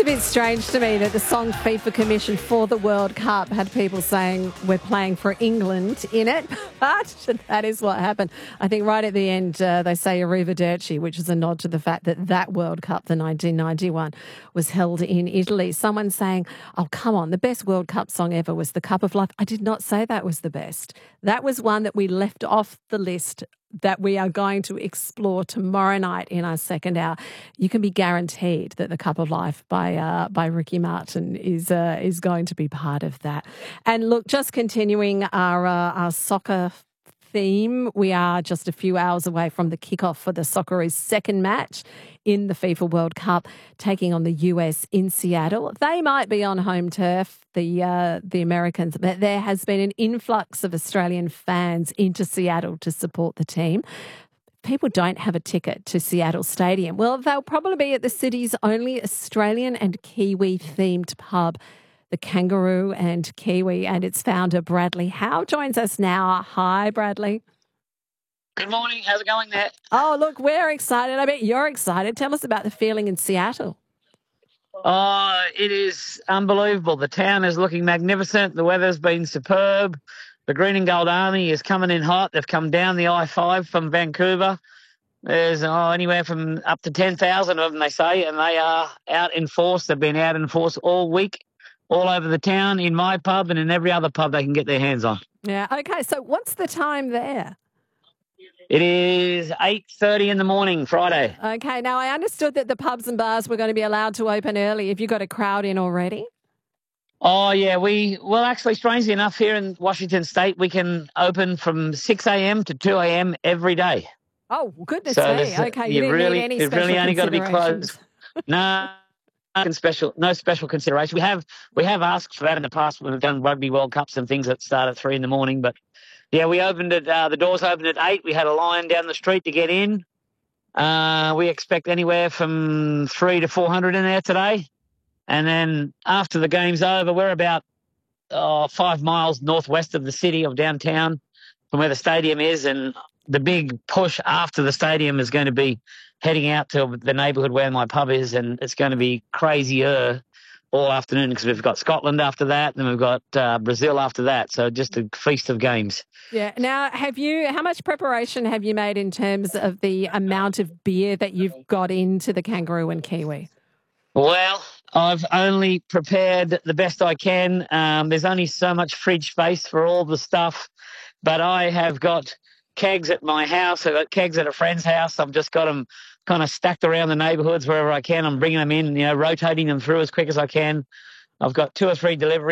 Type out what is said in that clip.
a bit strange to me that the song FIFA Commission for the World Cup had people saying we're playing for England in it, but that is what happened. I think right at the end they say Arrivederci, which is a nod to the fact that that World Cup, the 1991, was held in Italy. Someone saying, oh, come on, the best World Cup song ever was The Cup of Life. I did not say that was the best. That was one that we left off the list that we are going to explore tomorrow night in our second hour. You can be guaranteed that The Cup of Life by Ricky Martin is going to be part of that. And look, just continuing our soccer theme, we are just a few hours away from the kickoff for the Socceroos' second match in the FIFA World Cup, taking on the US in Seattle. They might be on home turf, the Americans, but there has been an influx of Australian fans into Seattle to support the team. People don't have a ticket to Seattle Stadium. Well, they'll probably be at the city's only Australian and Kiwi-themed pub, the Kangaroo and Kiwi, and its founder, Bradley Howe, joins us now. Hi, Bradley. Good morning. How's it going there? Oh, look, we're excited. I bet you're excited. Tell us about the feeling in Seattle. Oh, it is unbelievable. The town is looking magnificent. The weather's been superb. The Green and Gold Army is coming in hot. They've come down the I-5 from Vancouver. There's anywhere from up to 10,000 of them, they say, and they are out in force. They've been out in force all week, all over the town, in my pub and in every other pub they can get their hands on. Yeah, okay. So what's the time there? It is 8:30 in the morning, Friday. Okay. Now, I understood that the pubs and bars were going to be allowed to open early. Have you got a crowd in already? Oh, yeah. Actually, strangely enough, here in Washington State, we can open from 6 a.m. to 2 a.m. every day. Oh, goodness So me. Okay. You didn't need any you've special really only got to be considerations. closed. No special consideration. We have asked for that in the past when we've done Rugby World Cups and things that start at 3 in the morning. But yeah, we opened it. The doors opened at 8. We had a line down the street to get in. We expect anywhere from 300 to 400 in there today. And then after the game's over, we're about 5 miles northwest of the city, of downtown, from where the stadium is. And the big push after the stadium is going to be heading out to the neighbourhood where my pub is, and it's going to be crazier all afternoon because we've got Scotland after that, and then we've got Brazil after that. So just a feast of games. Yeah. Now, how much preparation have you made in terms of the amount of beer that you've got into the Kangaroo and Kiwi? Well, I've only prepared the best I can. There's only so much fridge space for all the stuff, but I have got kegs at my house. I've got kegs at a friend's house. I've just got them kind of stacked around the neighbourhoods wherever I can. I'm bringing them in, rotating them through as quick as I can. I've got 2 or 3 deliveries.